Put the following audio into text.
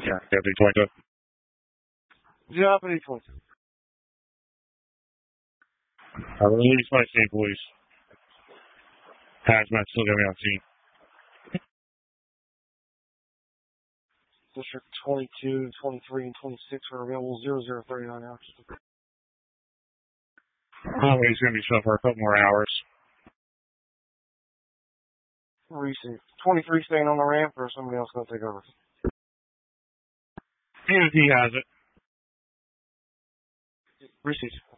Yeah, Deputy 22. Deputy 22. Release my state police. Hazmat still got me on scene. District 22, 23, and 26 are available 0039 hours. Oh, he's going to be shut for a couple more hours. Receive. 23 staying on the ramp, or somebody else going to take over? And he has it. Receive.